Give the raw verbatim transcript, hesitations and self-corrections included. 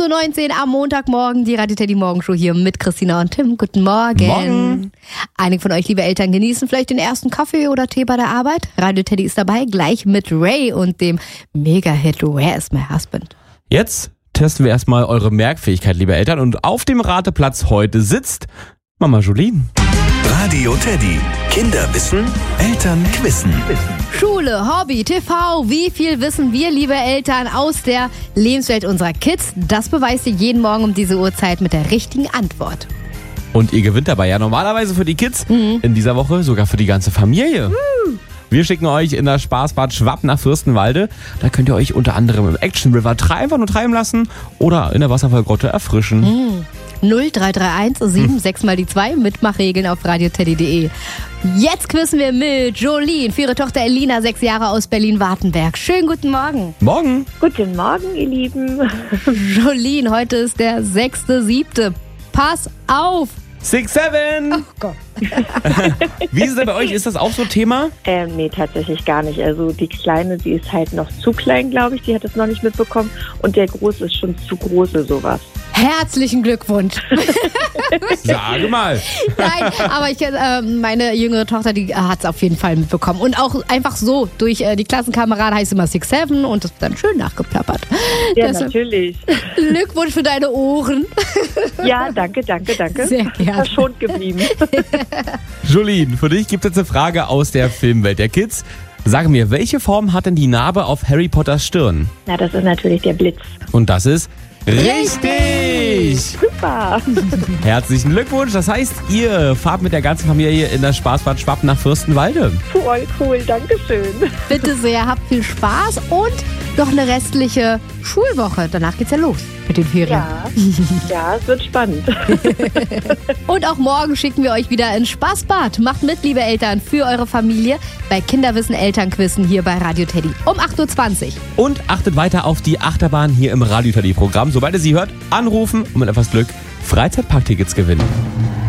acht Uhr neunzehn am Montagmorgen, die Radio Teddy Morgenshow hier mit Christina und Tim. Guten Morgen. Morgen. Einige von euch, liebe Eltern, genießen vielleicht den ersten Kaffee oder Tee bei der Arbeit. Radio Teddy ist dabei, gleich mit Ray und dem Mega-Hit Where is my husband? Jetzt testen wir erstmal eure Merkfähigkeit, liebe Eltern. Und auf dem Rateplatz heute sitzt Mama Jolene. Radio Teddy. Kinder wissen, Eltern wissen. Schule, Hobby, T V, wie viel wissen wir, liebe Eltern, aus der Lebenswelt unserer Kids? Das beweist ihr jeden Morgen um diese Uhrzeit mit der richtigen Antwort. Und ihr gewinnt dabei ja normalerweise für die Kids, Mhm. in dieser Woche sogar für die ganze Familie. Mhm. Wir schicken euch in das Spaßbad Schwapp nach Fürstenwalde. Da könnt ihr euch unter anderem im Action River einfach nur treiben lassen oder in der Wasserfallgrotte erfrischen. Mhm. null drei drei eins sieben sechs mal die zwei, Mitmachregeln auf radioteddy punkt de. Jetzt quizzen wir mit Jolene für ihre Tochter Elina, sechs Jahre aus Berlin-Wartenberg. Schönen guten Morgen. Morgen. Guten Morgen, ihr Lieben. Jolene, heute ist der sechste siebte Pass auf. Six, seven. Oh Gott. Wie ist es denn bei euch? Ist das auch so Thema? Ähm, nee, tatsächlich gar nicht. Also die Kleine, die ist halt noch zu klein, glaube ich. Die hat es noch nicht mitbekommen. Und der Große ist schon zu groß für sowas. Herzlichen Glückwunsch. Sage mal. Nein, aber ich, äh, meine jüngere Tochter, die hat es auf jeden Fall mitbekommen. Und auch einfach so, durch äh, die Klassenkameraden heißt immer Six Seven und das wird dann schön nachgeplappert. Ja, Deshalb natürlich. Glückwunsch für deine Ohren. Ja, danke, danke, danke. Sehr gerne. Verschont geblieben. Jolene, für dich gibt es eine Frage aus der Filmwelt der Kids. Sag mir, welche Form hat denn die Narbe auf Harry Potters Stirn? Na, das ist natürlich der Blitz. Und das ist richtig! Super. Herzlichen Glückwunsch. Das heißt, ihr fahrt mit der ganzen Familie in das Spaßbad Schwapp nach Fürstenwalde. Voll cool, danke schön. Bitte sehr, habt viel Spaß und noch eine restliche Schulwoche. Danach geht's ja los mit den Ferien. Ja, ja, es wird spannend. Und auch morgen schicken wir euch wieder ins Spaßbad. Macht mit, liebe Eltern, für eure Familie bei Kinderwissen Elternquissen hier bei Radio Teddy um acht Uhr zwanzig. Und achtet weiter auf die Achterbahn hier im Radio Teddy Programm. Sobald ihr sie hört, anrufen und mit etwas Glück Freizeitparktickets gewinnen.